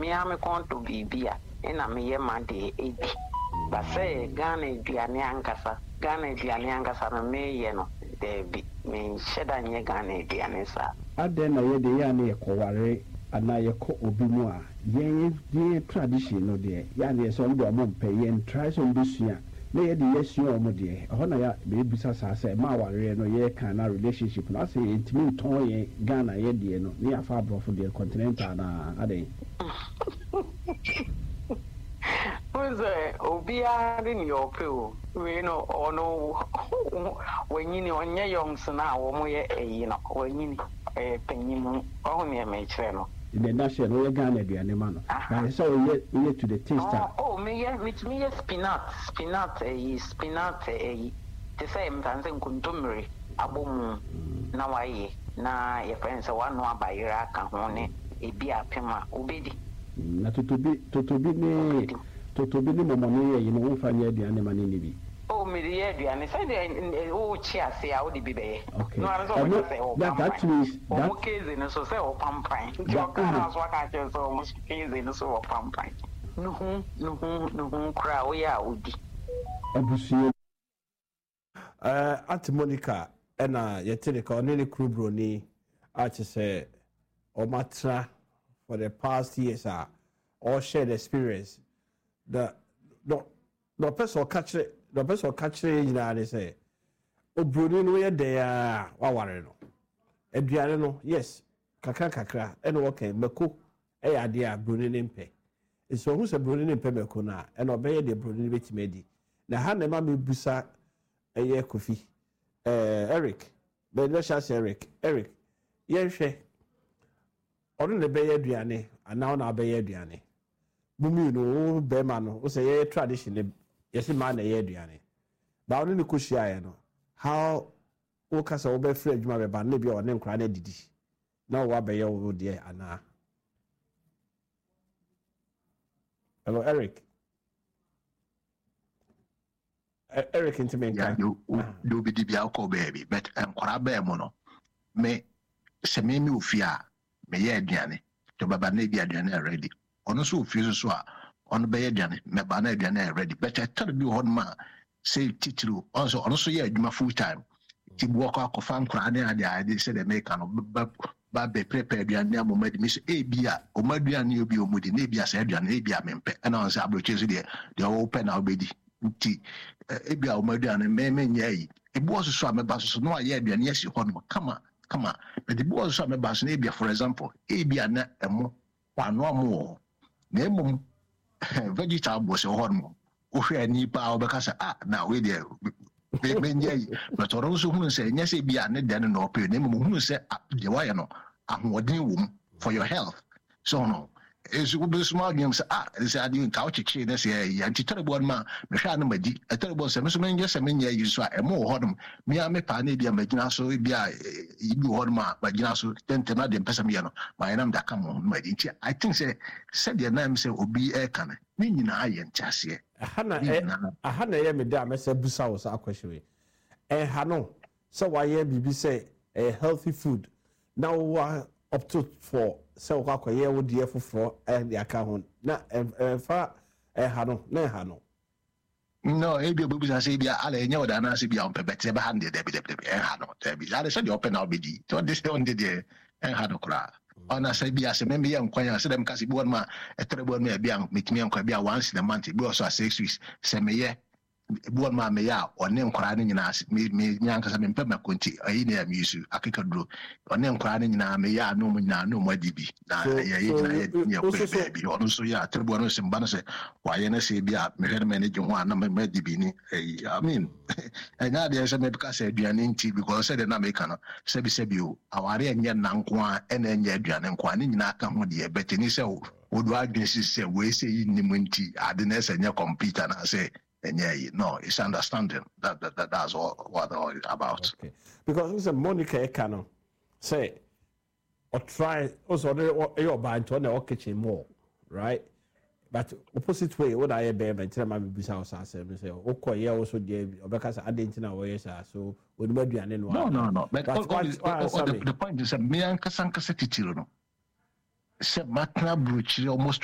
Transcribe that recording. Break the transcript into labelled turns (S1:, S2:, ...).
S1: me am kon to bibia na me ye man de ebi ba say Ghana aduane ankasa na me ye no de bi me sheda nye Ghana aduane sa
S2: aden na ye de ya na ye koware ana ye ko obi mu a ye tradition no de ya na ye so ndo mo mpe ye try so mbusua na ye de yesu o mo de ho na ya be bisa sa say ma ware no ye kan na relationship na say intimi ton ye Ghana ye de no ne afa brofo de continental na aden
S1: Obia in your pill, we know or no when you know young now, or more when you a penny only a matron.
S2: In the national way, Ghana, the animal. I saw you to the taster.
S1: Oh, me, a spinat, the same dancing contumely, a boom. Now I, na your friends are one more by Iraq and Hone, a beer pima, obedi.
S2: Na to be no money, you know, find the animal in the
S1: Oh, me the and said, oh, chair say I would be there.
S2: Okay.
S1: No, I was say, oh,
S2: that means that
S1: case in a so pampine. Your house, what I just almost case in a so pampine. No, cry, we are would be.
S3: Auntie Monica, and Yetenica, Nelly Krubroni, I just say, or Matra for the past years are all shared experience. The person catch it, they say, oh, Bruni, where they are, Wawareno. Edriano, yes, Kakra, and okay, Mako, a idea, Bruni Impe. It's so who's a Bruni Impe Mekona, and obey the Bruni Bit Medi. Now, Hannah Mammy Busa, a year coffee. Eric, but let's ask Eric, yes, only the Bay Adriane, and now na Bay Adriane. Bumi no Bemano, who say tradition, yes, man, a Adriane. But only the Kushia, how Okas over Fred Maraba, maybe or name cried Didi. Now, what by your dear Anna? Hello, Eric. Eric into me.
S4: Yeah, you be the alcohol baby, but I'm quite mono. Me, se me ufia, me ye diane, to baba ne be diane ready. Ono so ufio so a, ono be diane, me ba na diane ready. But I tell you one man, say titulu, also ye adwuma full time. Ti work out fan crane and I say they make an ba be prepare diane mo med miss e bia, o maduane obi o mudi ne bia say diane e bia mempe. And on say abrochese the open albedi. Nti ebia o maduane me nyai e bo so a meba so no aye aduane yesi ho no kama but the bo so a meba so na ebia for example ebia na emo wano amo na emum vegetable so ho no o hwe ani pa o beka say na we there me nyai but oro so hunu say nya say bia ne den no pe na emum hunu say de wa ye no ahoden wom for your health so no is be small game say this I didn't couch chi na say ya nti terrible ma me hwa na madi a terrible say me so me nyese me nya yi so a emo hodom me a me pa na bia magina so bia ibi hodom a magina so tentema de pesa me no my name da come on madi nti I think say the name say obi e kan ni nyina aye ntiase
S3: ahana ye me da me say busa wo sa akwahwe ha no so why ye bibi say healthy food now up to for so kwa ye wo die foforo de aka ho na fa ha no
S4: no ebi obi say bia ala enye oda na say bia on pebete be hande de ha no te bi ala say the open now be di to this on the ha no kra ona say bia say me ye nkwan say dem kasi bi won ma etrebo me bia metimi nkwan bia once in a month bi also 6 weeks say me ye buon ma me ya one nkora ne nyina me nyanka sa me mpema konti ayi ne am yusu akeka duro one nkora ne nyina me ya no mu nyina no mu adibi na ye nyina ye ko be ono so ya trebu ono se mba no se wa ye na se bia me hwere me ne gye ho ana me adibi ni I mean enya de se me bika se aduane nti because se de na me kana se bi o aware enye na nko a ena enye aduane nko a ne nyina aka ho de beteni se o do adwen se we se yi ni mu nti ade na se enye computer na se. And yeah, no, it's understanding that's what all about.
S3: Okay. Because it's a Monica Ekano say or try also your band to the kitchen more, right? But opposite way, what I bear and tell my business house and say, okay, yeah, also because I didn't know where so would be an
S4: no. But the point is a me and Casanca City, no. Se matna bruchi almost